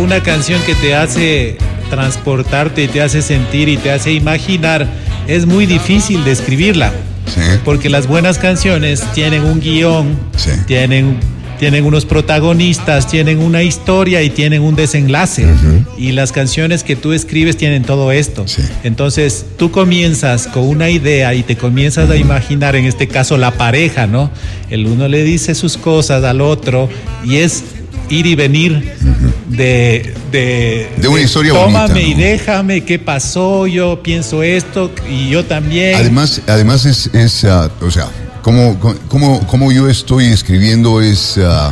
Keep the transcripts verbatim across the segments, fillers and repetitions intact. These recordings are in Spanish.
una canción que te hace transportarte y te hace sentir y te hace imaginar, es muy difícil de escribirla. Sí. Porque las buenas canciones tienen un guión, sí. tienen, tienen unos protagonistas, tienen una historia y tienen un desenlace. Uh-huh. Y las canciones que tú escribes tienen todo esto. Sí. Entonces tú comienzas con una idea y te comienzas a imaginar, en este caso, la pareja, ¿no? El uno le dice sus cosas al otro y es ir y venir uh-huh. de, de, de una de, historia tómame bonita, y ¿no? Déjame, ¿qué pasó? Yo pienso esto y yo también. Además, además es, es uh, o sea, como, como, como yo estoy escribiendo es, uh,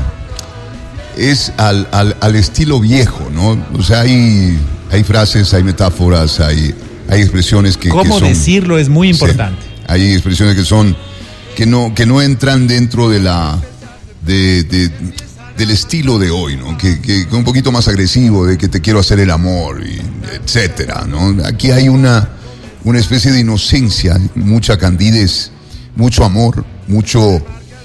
es al, al, al estilo viejo, ¿no? O sea, hay, hay frases, hay metáforas, hay, hay expresiones que, ¿Cómo que son, decirlo? Es muy importante. Sí, hay expresiones que son, que no, que no entran dentro de la, de, de del estilo de hoy, ¿no? Que, que, que un poquito más agresivo, de que te quiero hacer el amor, y etcétera, ¿no? Aquí hay una, una especie de inocencia, mucha candidez, mucho amor, mucho,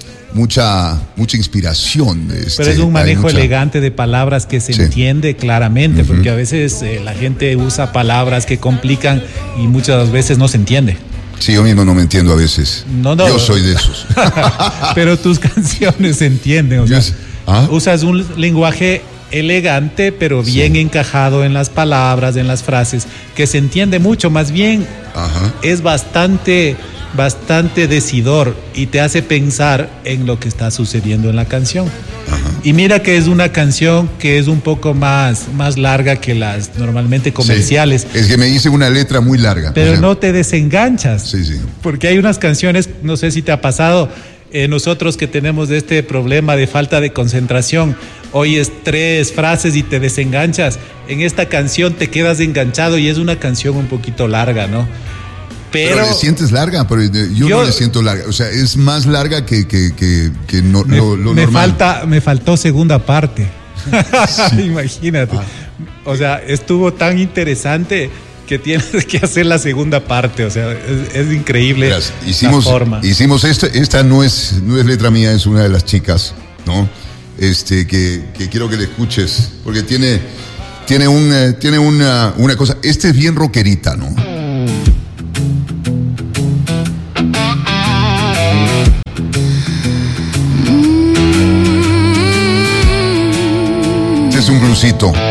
mucha, mucha inspiración. Este, Pero es un manejo mucha... elegante de palabras que se sí. entiende claramente, uh-huh. porque a veces eh, la gente usa palabras que complican y muchas veces no se entiende. Sí, yo mismo no me entiendo a veces. No, no. Yo soy de esos. Pero tus canciones se entienden, o sea, yes. ¿Ah? Usas un lenguaje elegante, pero bien sí. encajado en las palabras, en las frases, que se entiende mucho, más bien Ajá. es bastante, bastante decidor y te hace pensar en lo que está sucediendo en la canción. Ajá. Y mira que es una canción que es un poco más, más larga que las normalmente comerciales. Sí. Es que me hice una letra muy larga. Pero o sea, no te desenganchas. Sí, sí. Porque hay unas canciones, no sé si te ha pasado, Eh, nosotros que tenemos este problema de falta de concentración, oyes tres frases y te desenganchas. En esta canción te quedas enganchado y es una canción un poquito larga, ¿no? Pero, pero le sientes larga, pero yo, yo no le siento larga. O sea, es más larga que, que, que, que no, me, lo, lo me normal. Falta, me faltó segunda parte. Sí. Imagínate. Ah. O sea, estuvo tan interesante que tienes que hacer la segunda parte, o sea, es, es increíble. Verás, hicimos, la forma. Hicimos esta, esta no es, no es letra mía, es una de las chicas, ¿no? Este, que, que quiero que le escuches, porque tiene, tiene, un, eh, tiene una, una cosa, este es bien rockerita, ¿no? Este es un bluesito.